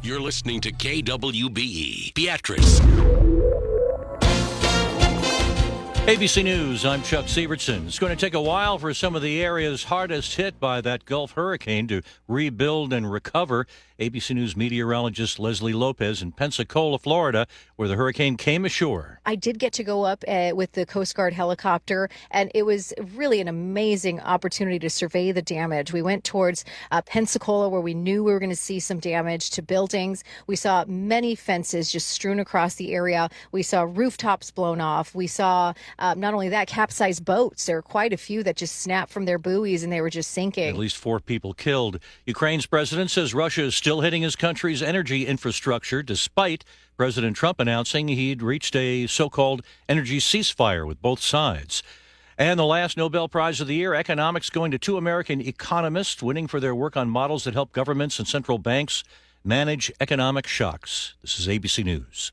You're listening to KWBE, Beatrice. ABC News, I'm Chuck Severson. It's going to take a while for some of the areas hardest hit by that Gulf hurricane to rebuild and recover. ABC News meteorologist Leslie Lopez in Pensacola, Florida, where the hurricane came ashore. I did get to go up with the Coast Guard helicopter, and it was really an amazing opportunity to survey the damage. We went towards Pensacola, where we knew we were going to see some damage to buildings. We saw many fences just strewn across the area. We saw rooftops blown off. We saw not only that, capsized boats. There were quite a few that just snapped from their buoys and they were just sinking. At least 4 people killed. Ukraine's president says Russia is still hitting his country's energy infrastructure, despite President Trump announcing he'd reached a so-called energy ceasefire with both sides. And the last Nobel Prize of the year, economics, going to 2 American economists winning for their work on models that help governments and central banks manage economic shocks. This is ABC News.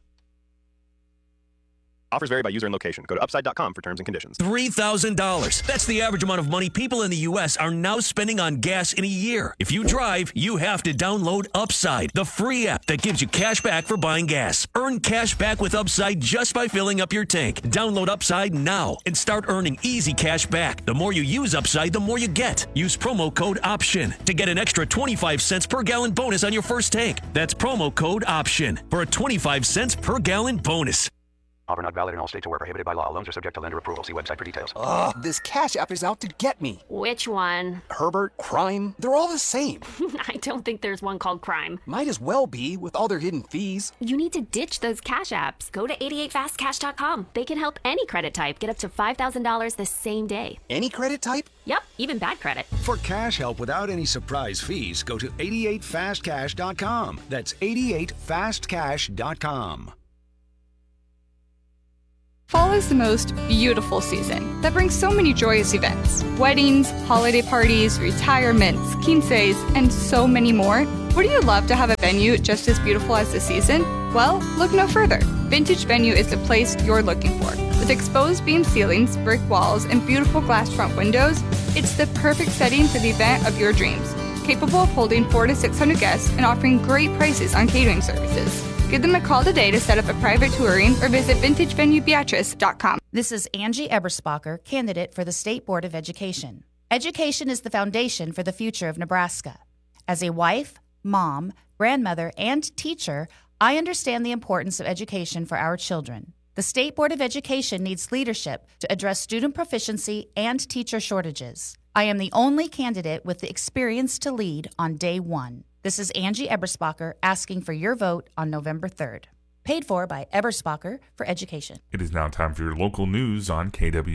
Offers vary by user and location. Go to upside.com for terms and conditions. $3,000. That's the average amount of money people in the U.S. are now spending on gas in a year. If you drive, you have to download Upside, the free app that gives you cash back for buying gas. Earn cash back with Upside just by filling up your tank. Download Upside now and start earning easy cash back. The more you use Upside, the more you get. Use promo code OPTION to get an extra 25 cents per gallon bonus on your first tank. That's promo code OPTION for a 25 cents per gallon bonus. Offer not valid in all states or where prohibited by law. Loans are subject to lender approval. See website for details. Ugh, this Cash App is out to get me. Which one? Herbert, Crime, they're all the same. I don't think there's one called Crime. Might as well be, with all their hidden fees. You need to ditch those Cash Apps. Go to 88fastcash.com. They can help any credit type get up to $5,000 the same day. Any credit type? Yep, even bad credit. For cash help without any surprise fees, go to 88fastcash.com. That's 88fastcash.com. Fall is the most beautiful season that brings so many joyous events. Weddings, holiday parties, retirements, quinceañeras, and so many more. Wouldn't you love to have a venue just as beautiful as the season? Well, look no further. Vintage Venue is the place you're looking for. With exposed beam ceilings, brick walls, and beautiful glass front windows, it's the perfect setting for the event of your dreams. Capable of holding 400 to 600 guests and offering great prices on catering services. Give them a call today to set up a private touring or visit vintagevenuebeatrice.com. This is Angie Eberspacher, candidate for the State Board of Education. Education is the foundation for the future of Nebraska. As a wife, mom, grandmother, and teacher, I understand the importance of education for our children. The State Board of Education needs leadership to address student proficiency and teacher shortages. I am the only candidate with the experience to lead on day one. This is Angie Eberspacher asking for your vote on November 3rd. Paid for by Eberspacher for Education. It is now time for your local news on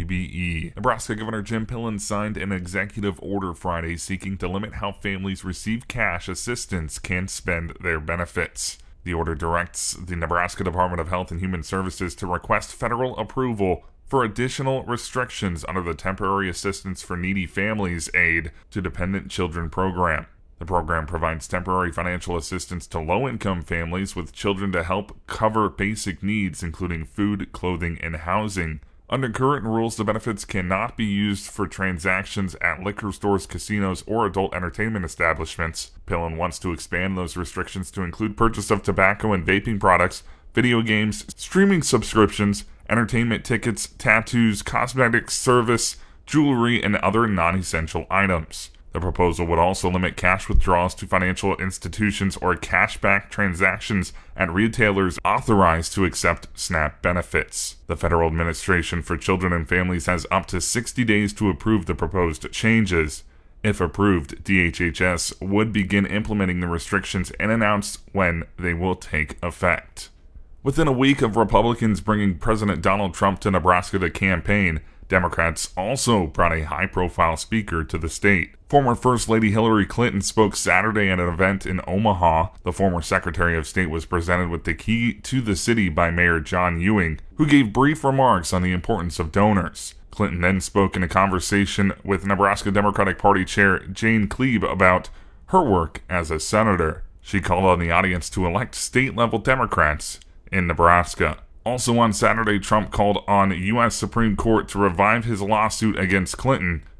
KWBE. Nebraska Governor Jim Pillen signed an executive order Friday seeking to limit how families receive cash assistance can spend their benefits. The order directs the Nebraska Department of Health and Human Services to request federal approval for additional restrictions under the Temporary Assistance for Needy Families Aid to Dependent Children program. The program provides temporary financial assistance to low-income families with children to help cover basic needs, including food, clothing, and housing. Under current rules, the benefits cannot be used for transactions at liquor stores, casinos, or adult entertainment establishments. Pillen wants to expand those restrictions to include purchase of tobacco and vaping products, video games, streaming subscriptions, entertainment tickets, tattoos, cosmetic service, jewelry, and other non-essential items. The proposal would also limit cash withdrawals to financial institutions or cashback transactions at retailers authorized to accept SNAP benefits. The Federal Administration for Children and Families has up to 60 days to approve the proposed changes. If approved, DHHS would begin implementing the restrictions and announce when they will take effect. Within a week of Republicans bringing President Donald Trump to Nebraska to campaign, Democrats also brought a high-profile speaker to the state. Former First Lady Hillary Clinton spoke Saturday at an event in Omaha. The former Secretary of State was presented with the key to the city by Mayor John Ewing, who gave brief remarks on the importance of donors. Clinton then spoke in a conversation with Nebraska Democratic Party Chair Jane Kleeb about her work as a senator. She called on the audience to elect state-level Democrats in Nebraska. Also on Saturday, Trump called on U.S. Supreme Court to revive his lawsuit against Clinton.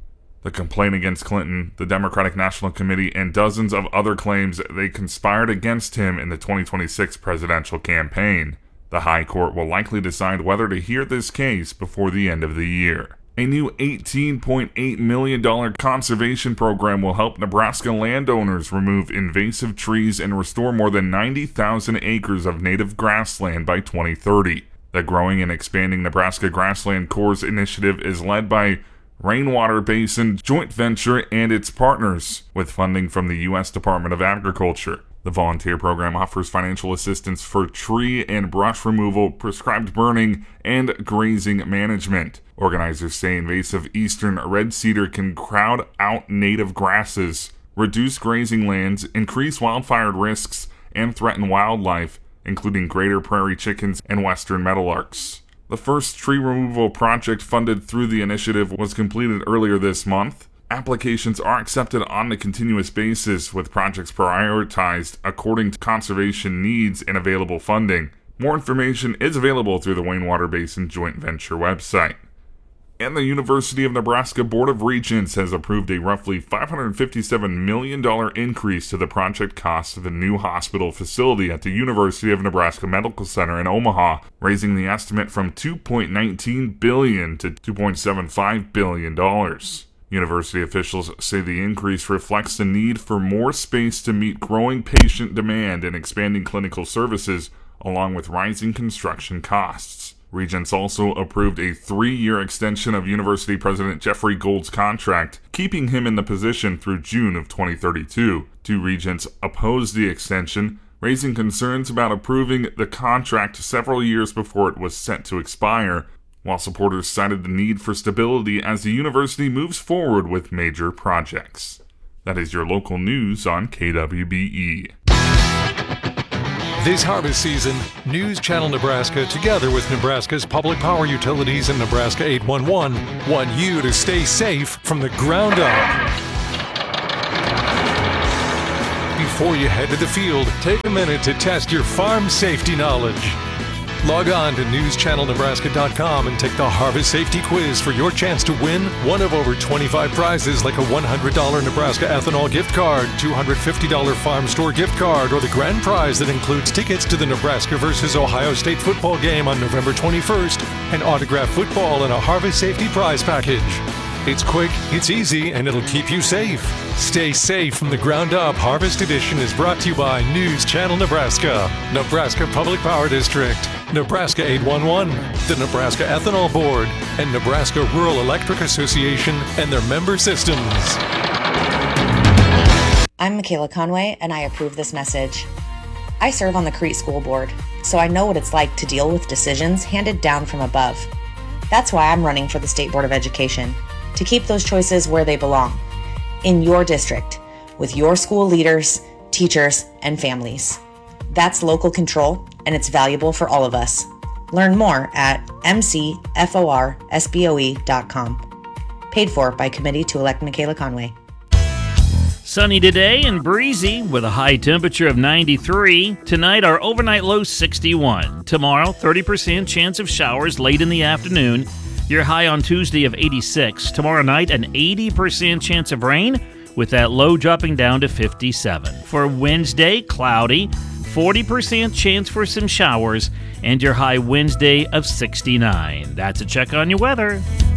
The complaint against Clinton, the Democratic National Committee, and dozens of other claims they conspired against him in the 2026 presidential campaign. The High Court will likely decide whether to hear this case before the end of the year. A new $18.8 million conservation program will help Nebraska landowners remove invasive trees and restore more than 90,000 acres of native grassland by 2030. The Growing and Expanding Nebraska Grassland Corps initiative is led by Rainwater Basin Joint Venture and its partners, with funding from the U.S. Department of Agriculture. The volunteer program offers financial assistance for tree and brush removal, prescribed burning, and grazing management. Organizers say invasive eastern red cedar can crowd out native grasses, reduce grazing lands, increase wildfire risks, and threaten wildlife, including greater prairie chickens and western meadowlarks. The first tree removal project funded through the initiative was completed earlier this month. Applications are accepted on a continuous basis, with projects prioritized according to conservation needs and available funding. More information is available through the Rainwater Basin Joint Venture website. And the University of Nebraska Board of Regents has approved a roughly $557 million increase to the project cost of the new hospital facility at the University of Nebraska Medical Center in Omaha, raising the estimate from $2.19 billion to $2.75 billion. University officials say the increase reflects the need for more space to meet growing patient demand and expanding clinical services, along with rising construction costs. Regents also approved a 3-year extension of University President Jeffrey Gold's contract, keeping him in the position through June of 2032. 2 regents opposed the extension, raising concerns about approving the contract several years before it was set to expire, while supporters cited the need for stability as the university moves forward with major projects. That is your local news on KWBE. This harvest season, News Channel Nebraska, together with Nebraska's public power utilities and Nebraska 811, want you to stay safe from the ground up. Before you head to the field, take a minute to test your farm safety knowledge. Log on to newschannelnebraska.com and take the Harvest Safety Quiz for your chance to win one of over 25 prizes like a $100 Nebraska ethanol gift card, $250 farm store gift card, or the grand prize that includes tickets to the Nebraska versus Ohio State football game on November 21st and autographed football in a Harvest Safety prize package. It's quick, it's easy, and it'll keep you safe. Stay safe from the ground up. Harvest Edition is brought to you by News Channel Nebraska, Nebraska Public Power District, Nebraska 811, the Nebraska Ethanol Board, and Nebraska Rural Electric Association and their member systems. I'm Michaela Conway, and I approve this message. I serve on the Crete School Board, so I know what it's like to deal with decisions handed down from above. That's why I'm running for the State Board of Education, to keep those choices where they belong, in your district, with your school leaders, teachers, and families. That's local control, and it's valuable for all of us. Learn more at mcforsboe.com. Paid for by Committee to Elect Michaela Conway. Sunny today and breezy with a high temperature of 93. Tonight, our overnight low 61. Tomorrow, 30% chance of showers late in the afternoon. Your high on Tuesday of 86. Tomorrow night, an 80% chance of rain, with that low dropping down to 57. For Wednesday, cloudy, 40% chance for some showers, and your high Wednesday of 69. That's a check on your weather.